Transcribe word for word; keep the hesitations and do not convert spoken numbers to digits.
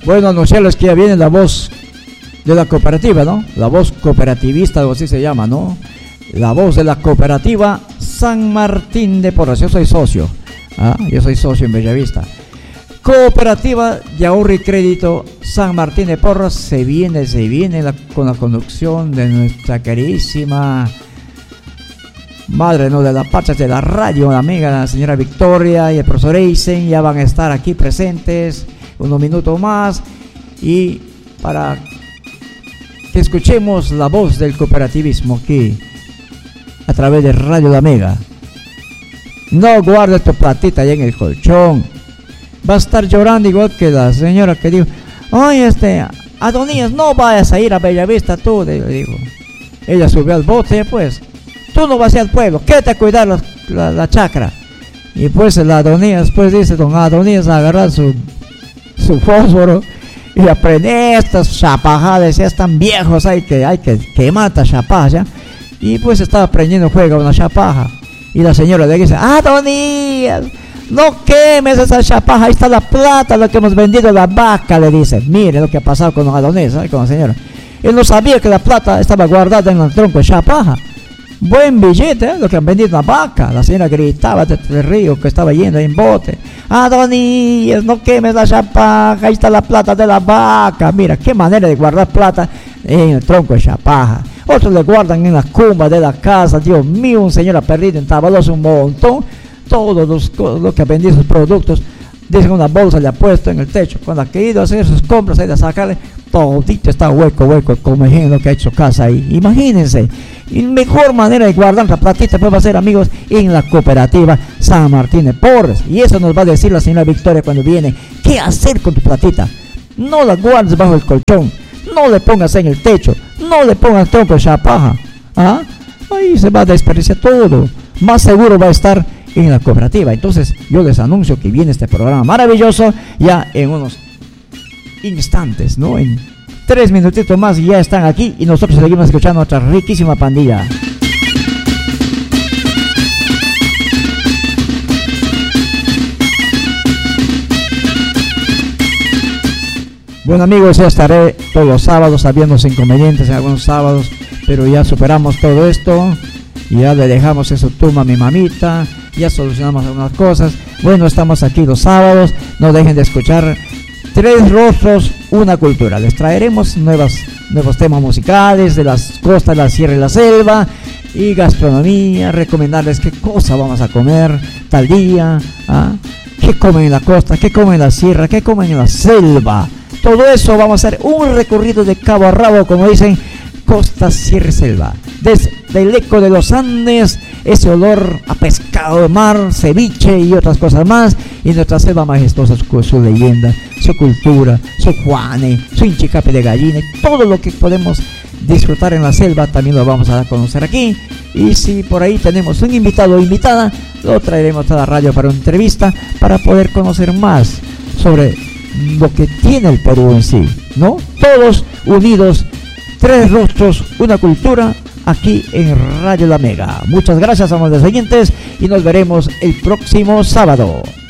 Bueno, anunciarles que ya viene la voz de la cooperativa, ¿no? La voz cooperativista, o así se llama, ¿no? La voz de la cooperativa San Martín de Porras. Yo soy socio, ¿ah? Yo soy socio en Bellavista. Cooperativa de Ahorro y Crédito San Martín de Porras se viene, se viene la, con la conducción de nuestra queridísima madre, ¿no? De la patria de la radio, la amiga, la señora Victoria y el profesor Eisen, ya van a estar aquí presentes unos minutos más, y para que escuchemos la voz del cooperativismo aquí a través de Radio La Mega. No guardes tu platita allá en el colchón, va a estar llorando igual que la señora que dijo: oye, este Adonías, no vayas a ir a Bellavista tú, le digo. Ella subió al bote, pues tú no vas a ir al pueblo, quédate a cuidar la, la, la chacra. Y pues la Adonías, pues dice don Adonías, a agarrar su, su fósforo y aprende estas chapajadas, ya están viejos, hay que, hay que quemar esta chapaja, ¿ya? Y pues estaba prendiendo fuego una chapaja, y la señora le dice: Adonías, no quemes esa chapaja, ahí está la plata, lo que hemos vendido la vaca, le dice. Mire lo que ha pasado con don Adonías, ¿eh? Con la señora. Él no sabía que la plata estaba guardada en el tronco de chapaja. Buen billete, ¿eh? Lo que han vendido la vaca. La señora gritaba desde el río que estaba yendo en bote: Adonías, no quemes la chapaja, ahí está la plata de la vaca. Mira, qué manera de guardar plata en el tronco de chapaja. Otros le guardan en la cumba de la casa. Dios mío, un señor ha perdido en Tabalos un montón. Todos los, los que han vendido sus productos, dicen, una bolsa le ha puesto en el techo. Cuando ha querido hacer sus compras, hay de sacarle, todito está hueco, hueco, como imaginen lo que ha hecho casa ahí. Imagínense. Y mejor manera de guardar la platita pues va a ser, amigos, en la cooperativa San Martín de Porres. Y eso nos va a decir la señora Victoria cuando viene. ¿Qué hacer con tu platita? No la guardes bajo el colchón, no le pongas en el techo, no le pongas tronco de chapaja. ¿Ah? Ahí se va a desperdiciar todo. Más seguro va a estar en la cooperativa. Entonces yo les anuncio que viene este programa maravilloso ya en unos instantes, ¿no? En tres minutitos más ya están aquí y nosotros seguimos escuchando nuestra riquísima pandilla. Bueno, amigos, ya estaré todos los sábados, habiendo inconvenientes en algunos sábados, pero ya superamos todo esto, ya le dejamos eso turma a mi mamita, ya solucionamos algunas cosas. Bueno, estamos aquí los sábados, no dejen de escuchar Tres Rostros, una cultura. Les traeremos nuevas, nuevos temas musicales de las costas, la sierra y la selva, y gastronomía, recomendarles qué cosa vamos a comer tal día, ¿ah? Qué comen en la costa, qué comen en la sierra, qué comen en la selva. Todo eso vamos a hacer un recorrido de cabo a rabo, como dicen, costa, sierra y selva. Desde el eco de los Andes, ese olor a pescado de mar, ceviche y otras cosas más. Y nuestra selva majestuosa, su, su leyenda, su cultura, su juane, su hinchicape de gallina. Todo lo que podemos disfrutar en la selva también lo vamos a conocer aquí. Y si por ahí tenemos un invitado o invitada, lo traeremos a la radio para una entrevista, para poder conocer más sobre lo que tiene el Perú en sí, ¿no? Todos unidos, tres rostros, una cultura, aquí en Radio La Mega. Muchas gracias, amables oyentes, y nos veremos el próximo sábado.